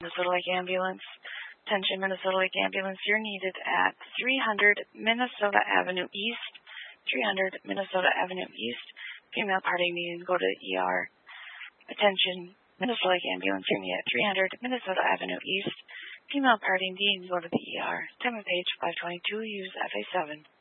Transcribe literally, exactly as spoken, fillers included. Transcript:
Minnesota Lake Ambulance. Attention Minnesota Lake Ambulance, you're needed at three hundred Minnesota Avenue East. three hundred Minnesota Avenue East. Female party needing to go to the E R. Attention Minnesota Lake Ambulance, you're needed at three hundred Minnesota Avenue East. Female party needing to go to the E R. Time of page five twenty-two, use F A seven.